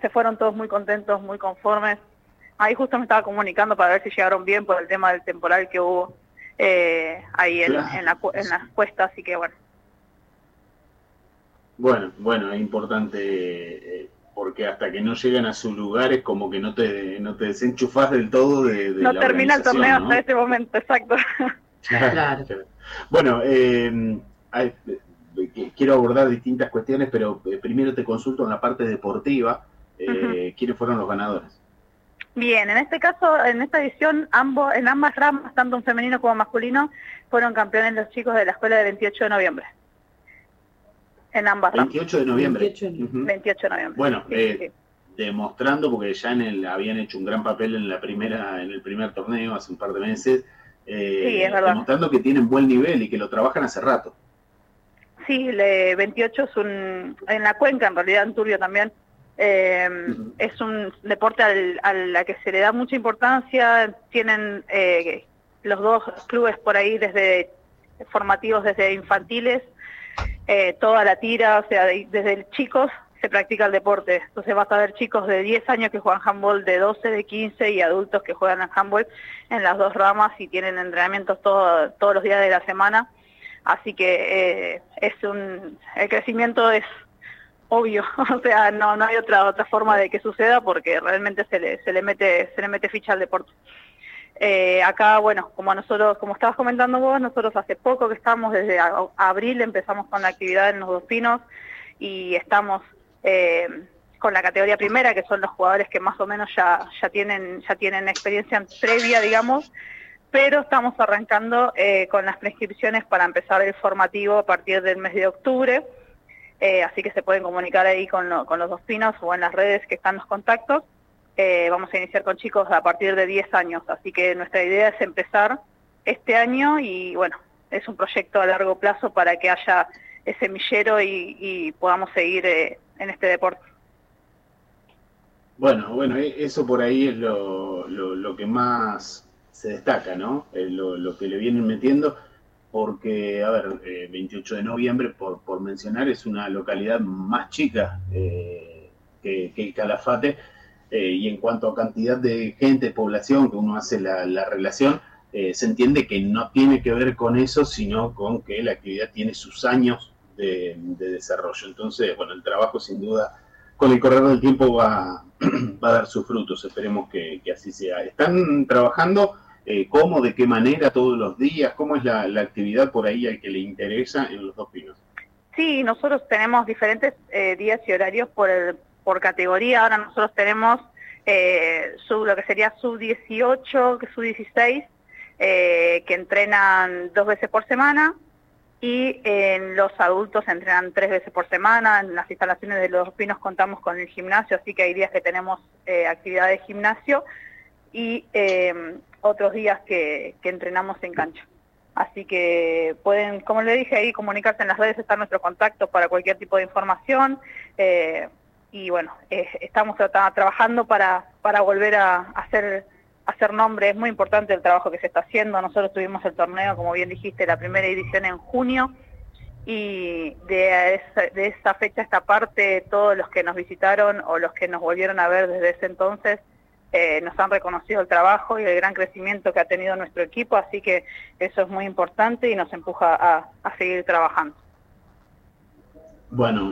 se fueron todos muy contentos, muy conformes. Ahí justo me estaba comunicando para ver si llegaron bien por el tema del temporal que hubo ahí en la cuesta, así que bueno. Bueno, es importante porque hasta que no llegan a sus lugares como que no te desenchufás del todo de No la termina el torneo organización, hasta ¿no? ese momento, exacto. Claro, claro. Bueno, quiero abordar distintas cuestiones, pero primero te consulto en la parte deportiva. ¿Quiénes fueron los ganadores? Bien, en este caso, en esta edición, en ambas ramas, tanto en femenino como masculino, fueron campeones los chicos de la escuela de 28 de noviembre. En ambas ramas. 28 de noviembre. 28 de noviembre. Bueno, Sí. demostrando, porque ya habían hecho un gran papel en el primer torneo hace un par de meses, Sí, es verdad. demostrando que tienen buen nivel y que lo trabajan hace rato. Sí, 28 es en la cuenca, en realidad en Turbio también, es un deporte a la que se le da mucha importancia. Tienen los dos clubes por ahí desde formativos, desde infantiles, toda la tira, o sea, desde chicos se practica el deporte. Entonces vas a ver chicos de 10 años que juegan handball, de 12, de 15 y adultos que juegan al handball en las dos ramas y tienen entrenamientos todos los días de la semana. Así que el crecimiento es obvio, o sea, no hay otra forma de que suceda porque realmente se le mete ficha al deporte. Acá, bueno, como estabas comentando vos, nosotros hace poco que estamos, desde abril empezamos con la actividad en los Dos Pinos y estamos con la categoría primera, que son los jugadores que más o menos ya tienen experiencia previa, digamos, pero estamos arrancando con las prescripciones para empezar el formativo a partir del mes de octubre, así que se pueden comunicar ahí con los Dos Pinos o en las redes que están los contactos. Vamos a iniciar con chicos a partir de 10 años, así que nuestra idea es empezar este año y bueno, es un proyecto a largo plazo para que haya ese semillero y podamos seguir en este deporte. Bueno, eso por ahí es lo que más se destaca, ¿no? Lo que le vienen metiendo, porque, a ver, 28 de noviembre, por mencionar, es una localidad más chica que Calafate, y en cuanto a cantidad de gente, población, que uno hace la relación, se entiende que no tiene que ver con eso, sino con que la actividad tiene sus años de desarrollo. Entonces, bueno, el trabajo sin duda con el correr del tiempo va a dar sus frutos, esperemos que así sea. ¿Están trabajando cómo, de qué manera, todos los días? ¿Cómo es la actividad por ahí al que le interesa en los Dos Pinos? Sí, nosotros tenemos diferentes días y horarios por categoría. Ahora nosotros tenemos lo que sería sub-18, sub-16, que entrenan 2 veces por semana, y los adultos entrenan 3 veces por semana. En las instalaciones de los Dos Pinos contamos con el gimnasio, así que hay días que tenemos actividad de gimnasio y otros días que entrenamos en cancha. Así que pueden, como le dije ahí, comunicarse en las redes, están nuestros contactos para cualquier tipo de información. Y bueno, estamos trabajando para volver a hacer nombre. Es muy importante el trabajo que se está haciendo. Nosotros tuvimos el torneo, como bien dijiste, la primera edición en junio, y de esa fecha a esta parte, todos los que nos visitaron o los que nos volvieron a ver desde ese entonces, nos han reconocido el trabajo y el gran crecimiento que ha tenido nuestro equipo, así que eso es muy importante y nos empuja a seguir trabajando. Bueno,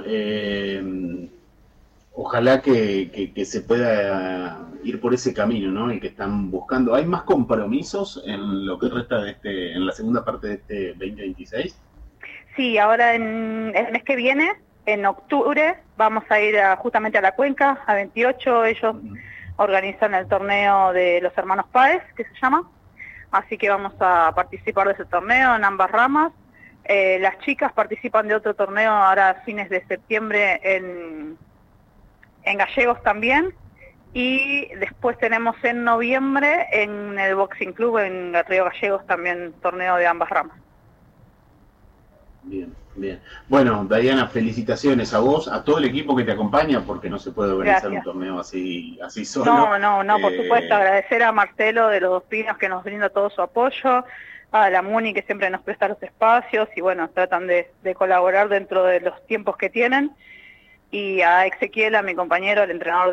ojalá que se pueda ir por ese camino, ¿no? El que están buscando. ¿Hay más compromisos en lo que resta en la segunda parte de este 2026? Sí, ahora en el mes que viene, en octubre, vamos a ir justamente a la Cuenca, a 28, ellos organizan el torneo de los hermanos Páez, que se llama, así que vamos a participar de ese torneo en ambas ramas. Las chicas participan de otro torneo ahora a fines de septiembre en Gallegos también, y después tenemos en noviembre en el Boxing Club en Río Gallegos también torneo de ambas ramas. Bien, bien. Bueno, Diana, felicitaciones a vos, a todo el equipo que te acompaña, porque no se puede organizar un torneo así solo. No, por supuesto, agradecer a Marcelo de los Dos Pinos que nos brinda todo su apoyo, a la Muni que siempre nos presta los espacios y bueno, tratan de colaborar dentro de los tiempos que tienen, y a Ezequiel, a mi compañero, el entrenador